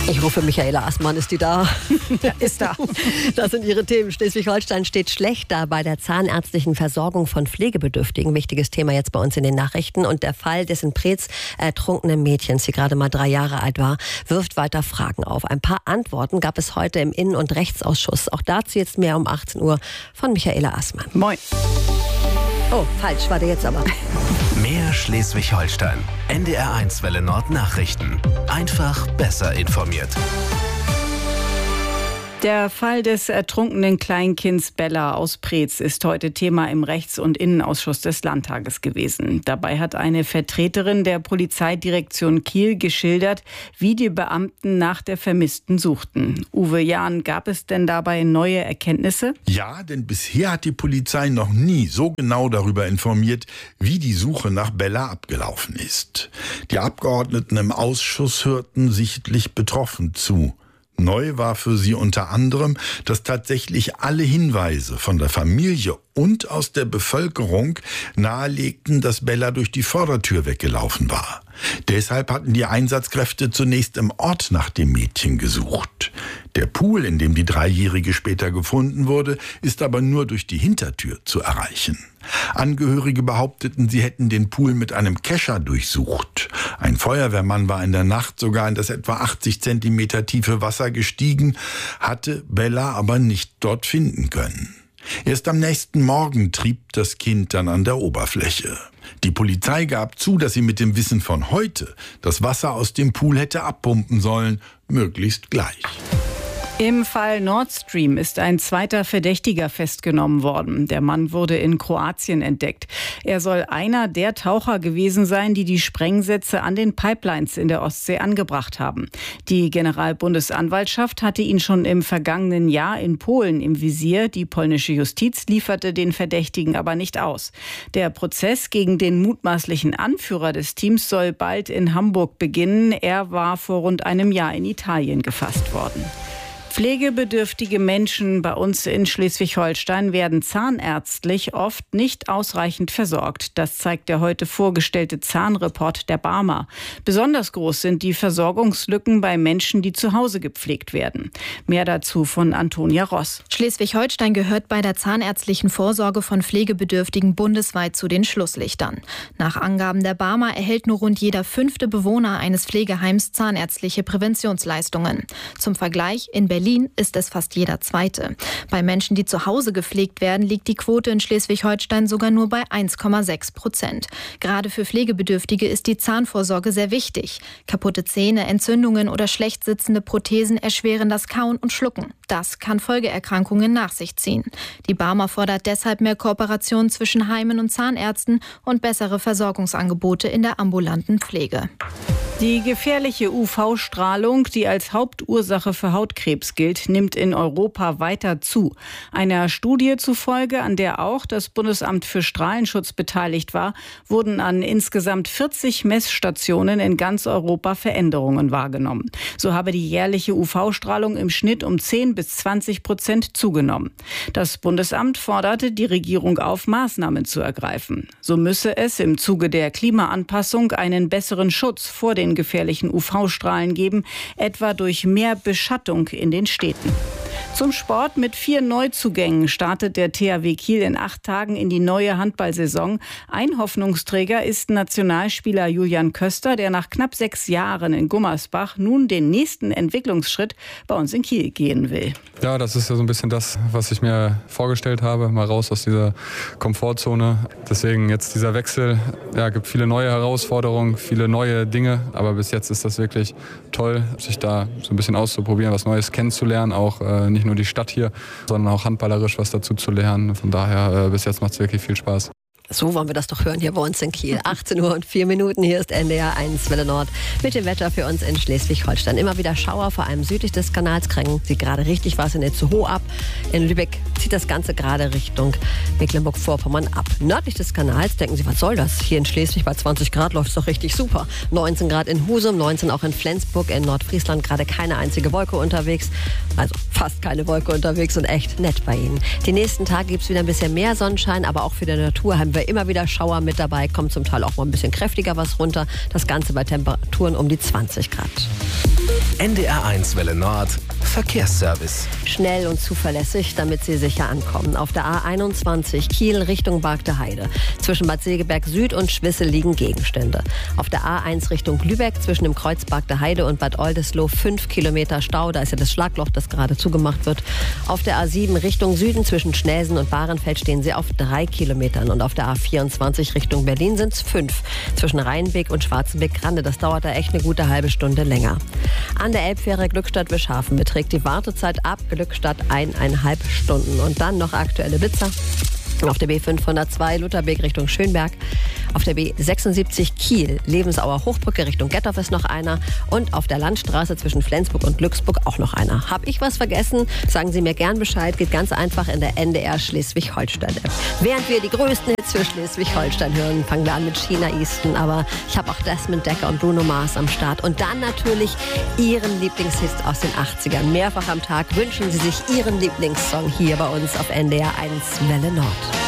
Ich rufe Michaela Assmann, ist die da? Ja, ist da. Das sind ihre Themen. Schleswig-Holstein steht schlecht da bei der zahnärztlichen Versorgung von Pflegebedürftigen. Wichtiges Thema jetzt bei uns in den Nachrichten. Und der Fall des in Preetz ertrunkenen Mädchens, die gerade mal 3 Jahre alt war, wirft weiter Fragen auf. Ein paar Antworten gab es heute im Innen- und Rechtsausschuss. Auch dazu jetzt mehr um 18 Uhr von Michaela Assmann. Moin. Oh, falsch, war der jetzt aber. Mehr Schleswig-Holstein. NDR1 Welle Nord Nachrichten. Einfach besser informiert. Der Fall des ertrunkenen Kleinkinds Bella aus Preetz ist heute Thema im Rechts- und Innenausschuss des Landtages gewesen. Dabei hat eine Vertreterin der Polizeidirektion Kiel geschildert, wie die Beamten nach der Vermissten suchten. Uwe Jahn, gab es denn dabei neue Erkenntnisse? Ja, denn bisher hat die Polizei noch nie so genau darüber informiert, wie die Suche nach Bella abgelaufen ist. Die Abgeordneten im Ausschuss hörten sichtlich betroffen zu. Neu war für sie unter anderem, dass tatsächlich alle Hinweise von der Familie und aus der Bevölkerung nahelegten, dass Bella durch die Vordertür weggelaufen war. Deshalb hatten die Einsatzkräfte zunächst im Ort nach dem Mädchen gesucht. Der Pool, in dem die 3-Jährige später gefunden wurde, ist aber nur durch die Hintertür zu erreichen. Angehörige behaupteten, sie hätten den Pool mit einem Kescher durchsucht. Ein Feuerwehrmann war in der Nacht sogar in das etwa 80 Zentimeter tiefe Wasser gestiegen, hatte Bella aber nicht dort finden können. Erst am nächsten Morgen trieb das Kind dann an der Oberfläche. Die Polizei gab zu, dass sie mit dem Wissen von heute das Wasser aus dem Pool hätte abpumpen sollen, möglichst gleich. Im Fall Nord Stream ist ein zweiter Verdächtiger festgenommen worden. Der Mann wurde in Kroatien entdeckt. Er soll einer der Taucher gewesen sein, die die Sprengsätze an den Pipelines in der Ostsee angebracht haben. Die Generalbundesanwaltschaft hatte ihn schon im vergangenen Jahr in Polen im Visier. Die polnische Justiz lieferte den Verdächtigen aber nicht aus. Der Prozess gegen den mutmaßlichen Anführer des Teams soll bald in Hamburg beginnen. Er war vor rund einem Jahr in Italien gefasst worden. Pflegebedürftige Menschen bei uns in Schleswig-Holstein werden zahnärztlich oft nicht ausreichend versorgt. Das zeigt der heute vorgestellte Zahnreport der Barmer. Besonders groß sind die Versorgungslücken bei Menschen, die zu Hause gepflegt werden. Mehr dazu von Antonia Ross. Schleswig-Holstein gehört bei der zahnärztlichen Vorsorge von Pflegebedürftigen bundesweit zu den Schlusslichtern. Nach Angaben der Barmer erhält nur rund jeder 5. Bewohner eines Pflegeheims zahnärztliche Präventionsleistungen. Zum Vergleich, in Berlin ist es fast jeder 2. Bei Menschen, die zu Hause gepflegt werden, liegt die Quote in Schleswig-Holstein sogar nur bei 1,6%. Gerade für Pflegebedürftige ist die Zahnvorsorge sehr wichtig. Kaputte Zähne, Entzündungen oder schlecht sitzende Prothesen erschweren das Kauen und Schlucken. Das kann Folgeerkrankungen nach sich ziehen. Die Barmer fordert deshalb mehr Kooperation zwischen Heimen und Zahnärzten und bessere Versorgungsangebote in der ambulanten Pflege. Die gefährliche UV-Strahlung, die als Hauptursache für Hautkrebs gilt, nimmt in Europa weiter zu. Einer Studie zufolge, an der auch das Bundesamt für Strahlenschutz beteiligt war, wurden an insgesamt 40 Messstationen in ganz Europa Veränderungen wahrgenommen. So habe die jährliche UV-Strahlung im Schnitt um 10-20% zugenommen. Das Bundesamt forderte die Regierung auf, Maßnahmen zu ergreifen. So müsse es im Zuge der Klimaanpassung einen besseren Schutz vor den gefährlichen UV-Strahlen geben, etwa durch mehr Beschattung in den Städten. Zum Sport: mit 4 Neuzugängen startet der THW Kiel in 8 Tagen in die neue Handballsaison. Ein Hoffnungsträger ist Nationalspieler Julian Köster, der nach knapp 6 Jahren in Gummersbach nun den nächsten Entwicklungsschritt bei uns in Kiel gehen will. Ja, das ist ja so ein bisschen das, was ich mir vorgestellt habe, mal raus aus dieser Komfortzone. Deswegen jetzt dieser Wechsel, ja, gibt viele neue Herausforderungen, viele neue Dinge, aber bis jetzt ist das wirklich toll, sich da so ein bisschen auszuprobieren, was Neues kennenzulernen, auch nicht nur die Stadt hier, sondern auch handballerisch was dazu zu lernen. Von daher, bis jetzt macht es wirklich viel Spaß. So wollen wir das doch hören hier bei uns in Kiel. 18 Uhr und 4 Minuten. Hier ist NDR1 Welle Nord mit dem Wetter für uns in Schleswig-Holstein. Immer wieder Schauer, vor allem südlich des Kanals, kriegen sie gerade richtig was in Itzehoe ab. In Lübeck zieht das Ganze gerade Richtung Mecklenburg-Vorpommern ab. Nördlich des Kanals denken Sie, was soll das? Hier in Schleswig bei 20 Grad läuft es doch richtig super. 19 Grad in Husum, 19 auch in Flensburg, in Nordfriesland gerade keine einzige Wolke unterwegs. Also fast keine Wolke unterwegs und echt nett bei Ihnen. Die nächsten Tage gibt es wieder ein bisschen mehr Sonnenschein, aber auch für die Natur haben wir immer wieder Schauer mit dabei, kommt zum Teil auch mal ein bisschen kräftiger was runter. Das Ganze bei Temperaturen um die 20 Grad. NDR1 Welle Nord Verkehrsservice. Schnell und zuverlässig, damit Sie sicher ankommen. Auf der A21 Kiel Richtung Bargteheide. Zwischen Bad Segeberg Süd und Schwissel liegen Gegenstände. Auf der A1 Richtung Lübeck zwischen dem Kreuz Bargteheide und Bad Oldesloe 5 Kilometer Stau. Da ist ja das Schlagloch, das gerade zugemacht wird. Auf der A7 Richtung Süden zwischen Schnelsen und Bahrenfeld stehen Sie auf 3 Kilometern. Und auf der A24 Richtung Berlin sind es 5. Zwischen Rheinbeek und Schwarzenbeck-Grande. Das dauert da echt eine gute halbe Stunde länger. An der Elbfähre Glückstadt-Bischhafen beträgt die Wartezeit ab Glückstadt 1,5 Stunden. Und dann noch aktuelle Blitzer. Auf der B502 Lutherbeek Richtung Schönberg. Auf der B76 Kiel Lebensauer Hochbrücke Richtung Gettorf ist noch einer. Und auf der Landstraße zwischen Flensburg und Glücksburg auch noch einer. Hab ich was vergessen? Sagen Sie mir gern Bescheid. Geht ganz einfach in der NDR Schleswig-Holstein-App. Während wir die größten Hits für Schleswig-Holstein hören, fangen wir an mit China Easton. Aber ich habe auch Desmond Dekker und Bruno Mars am Start. Und dann natürlich Ihren Lieblingshit aus den 80ern. Mehrfach am Tag wünschen Sie sich Ihren Lieblingssong hier bei uns auf NDR 1 Welle Nord.